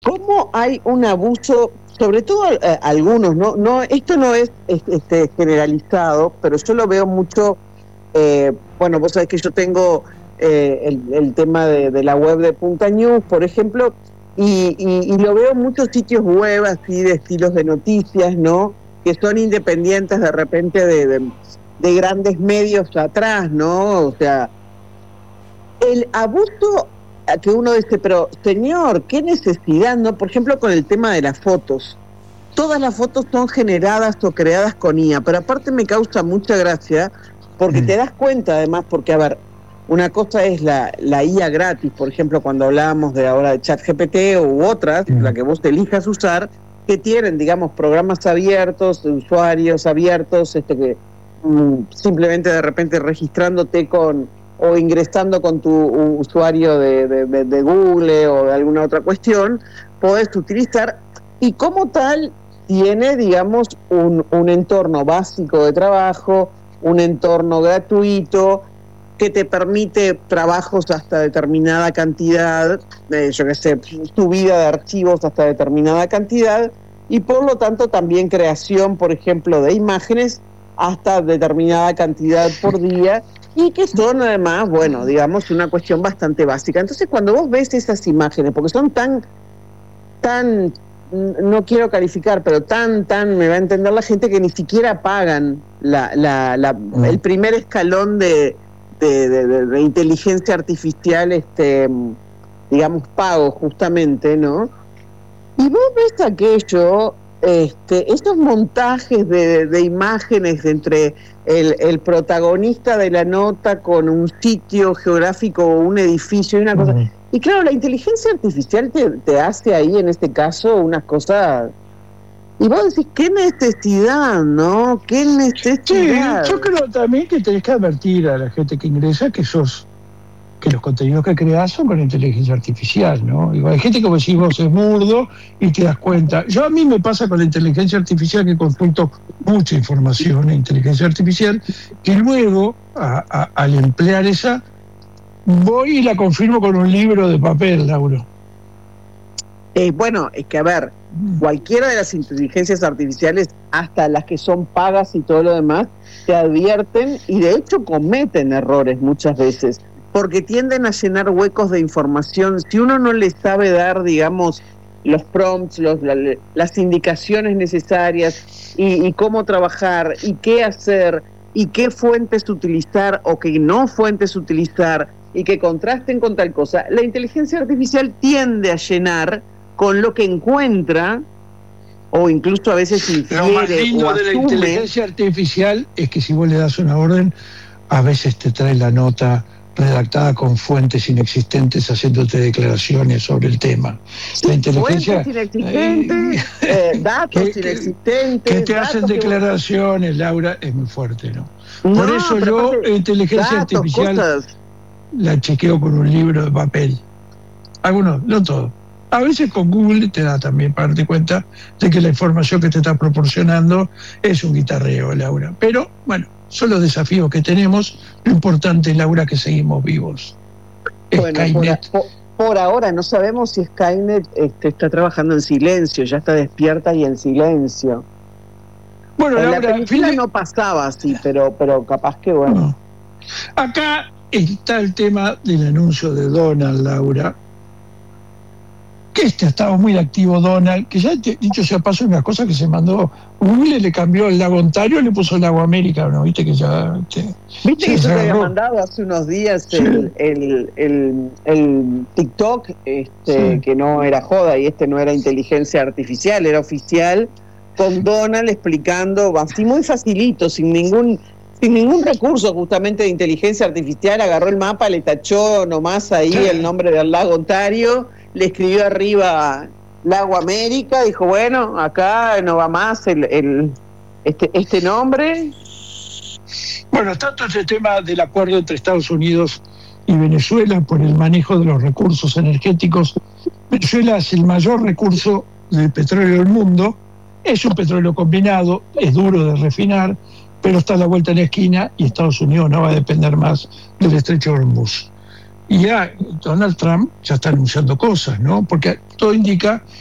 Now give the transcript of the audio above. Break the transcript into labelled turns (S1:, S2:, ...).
S1: ¿Cómo hay un abuso, sobre todo algunos, no, esto no es generalizado, pero yo lo veo mucho, bueno, vos sabés que yo tengo el tema de la web de Punta News, por ejemplo, y lo veo en muchos sitios web así de estilos de noticias, ¿no? Que son independientes de repente de grandes medios atrás, ¿no? O sea, el abuso que uno dice, pero señor, qué necesidad, ¿no? Por ejemplo, con el tema de las fotos. Todas las fotos son generadas o creadas con IA, pero aparte me causa mucha gracia porque te das cuenta además, porque a ver, una cosa es la IA gratis, por ejemplo, cuando hablábamos de ahora de ChatGPT u otras, la que vos elijas usar, que tienen, digamos, programas abiertos, usuarios abiertos, que simplemente de repente registrándote o ingresando con tu usuario de Google o de alguna otra cuestión, podés utilizar, y como tal tiene, digamos, un entorno básico de trabajo, un entorno gratuito, que te permite trabajos hasta determinada cantidad, yo qué sé, subida de archivos hasta determinada cantidad, y por lo tanto también creación, por ejemplo, de imágenes hasta determinada cantidad por día, y que son además, bueno, digamos, una cuestión bastante básica. Entonces, cuando vos ves esas imágenes, porque son tan, no quiero calificar, pero tan, me va a entender la gente, que ni siquiera pagan el primer escalón de inteligencia artificial, digamos, pago justamente, ¿no? Y vos ves aquello, estos montajes de imágenes entre el protagonista de la nota con un sitio geográfico o un edificio y una cosa. Y claro, la inteligencia artificial te hace ahí, en este caso, unas cosas. Y vos decís, qué necesidad, ¿no? Qué necesidad.
S2: Sí, yo creo también que tenés que advertir a la gente que ingresa que los contenidos que creás son con inteligencia artificial, ¿no? Igual hay gente que vos decís, vos es burdo y te das cuenta. A mí me pasa con la inteligencia artificial que consulto mucha información en inteligencia artificial, que luego, al emplear esa, voy y la confirmo con un libro de papel, Lauro.
S1: Bueno, es que a ver, cualquiera de las inteligencias artificiales, hasta las que son pagas y todo lo demás, te advierten y de hecho cometen errores muchas veces, porque tienden a llenar huecos de información. Si uno no le sabe dar, digamos, los prompts, las indicaciones necesarias y cómo trabajar y qué hacer y qué fuentes utilizar o qué no fuentes utilizar y que contrasten con tal cosa, la inteligencia artificial tiende a llenar con lo que encuentra, o incluso a veces infiere.
S2: Lo más lindo
S1: o
S2: de la
S1: asume.
S2: inteligencia artificial es que si vos le das una orden, a veces te trae la nota redactada con fuentes inexistentes, haciéndote declaraciones sobre el tema.
S1: Sí,
S2: la inteligencia,
S1: fuentes inexistentes, datos inexistentes.
S2: Que te hacen declaraciones, Laura, es muy fuerte, ¿no?
S1: No,
S2: por eso yo, inteligencia artificial, cosas, la chequeo con un libro de papel. Algunos, no todo. A veces con Google te da también para darte cuenta de que la información que te está proporcionando es un guitarreo, Laura. Pero, bueno, son los desafíos que tenemos. Lo importante, Laura, que seguimos vivos.
S1: Bueno, Skynet. Por ahora no sabemos si Skynet está trabajando en silencio, ya está despierta y en silencio. Bueno, en Laura, la película no pasaba así, pero capaz que bueno.
S2: No. Acá está el tema del anuncio de Donald, Laura. Que ha estado muy activo Donald, que ya dicho sea paso, una cosa que se mandó, Google le cambió el lago Ontario, le puso el lago América, ¿no? Viste que ya...
S1: Viste que yo te había mandado hace unos días el TikTok, que no era joda y no era inteligencia artificial, era oficial, con Donald explicando, así muy facilito, sin ningún recurso justamente de inteligencia artificial, agarró el mapa, le tachó nomás ahí el nombre del lago Ontario, le escribió arriba Lago América, dijo, bueno, acá no va más este nombre.
S2: Bueno, tanto ese tema del acuerdo entre Estados Unidos y Venezuela por el manejo de los recursos energéticos. Venezuela es el mayor recurso del petróleo del mundo, es un petróleo combinado, es duro de refinar, pero está a la vuelta de la esquina y Estados Unidos no va a depender más del estrecho de Hormuz. Y ya Donald Trump ya está anunciando cosas, ¿no? Porque todo indica